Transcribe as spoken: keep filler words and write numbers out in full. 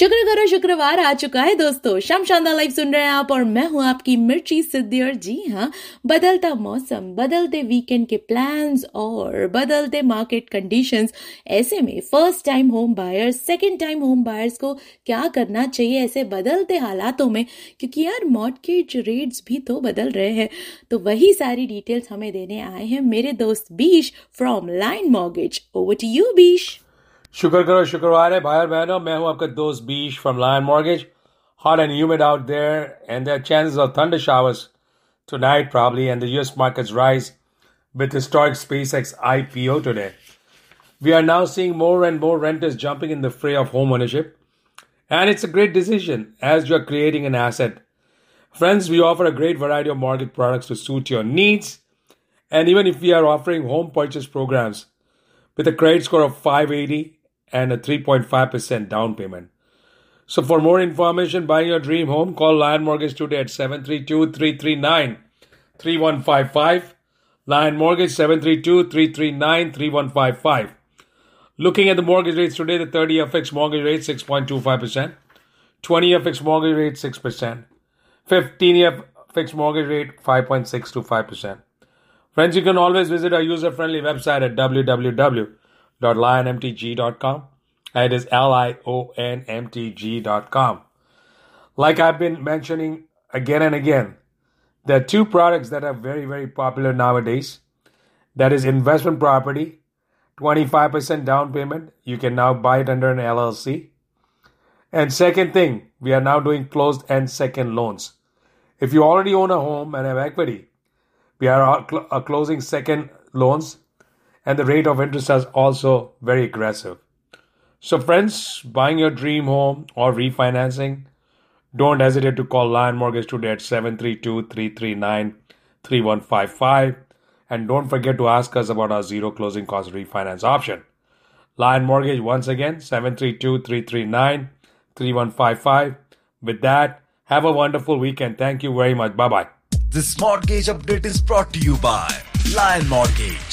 शुक्र करो शुक्रवार आ चुका है दोस्तों। शाम शानदार लाइव सुन रहे हैं आप और मैं हूं आपकी मिर्ची सिद्धि। और जी हाँ, बदलता मौसम, बदलते वीकेंड के प्लान्स और बदलते मार्केट कंडीशंस, ऐसे में first time home buyers, second time home buyers को क्या करना चाहिए ऐसे बदलते हालातों में, क्योंकि यार मॉर्गेज रेट्स भी तो बदल रहे हैं। तो वही सारी डिटेल्स हमें देने आए हैं मेरे दोस्त बीश from line mortgage. Over to you बीश। शुक्र करो शुक्रवार है भाई और बहनों, मैं हूं आपका दोस्त बीश from lion mortgage. Hot and humid out there, and there are chances of thunder showers tonight probably, and the U S markets rise with historic SpaceX I P O today. We are now seeing more and more renters jumping in the fray of home ownership, and it's a great decision as you are creating an asset. Friends, we offer a great variety of mortgage products to suit your needs, and even if we are offering home purchase programs with a credit score of five eighty and a three point five percent down payment. So for more information, buying your dream home, call Lion Mortgage today at seven three two, three three nine, three one five five. Lion Mortgage seven three two, three three nine, three one five five. Looking at the mortgage rates today, the thirty-year fixed mortgage rate six point two five percent, twenty-year fixed mortgage rate six percent, fifteen-year fixed mortgage rate five point six two five percent. Friends, you can always visit our user-friendly website at w w w dot lion m t g dot com. It is L I O N M T G dot com. Like I've been mentioning again and again, there are two products that are very, very popular nowadays. That is investment property, twenty-five percent down payment. You can now buy it under an L L C. And second thing, we are now doing closed-end second loans. If you already own a home and have equity, we are uh, closing second loans, and the rate of interest is also very aggressive. So friends, buying your dream home or refinancing, don't hesitate to call Lion Mortgage today at seven three two, three three nine, three one five five. And don't forget to ask us about our zero closing cost refinance option. Lion Mortgage, once again, seven three two, three three nine, three one five five. With that, have a wonderful weekend. Thank you very much. Bye-bye. This mortgage update is brought to you by Lion Mortgage.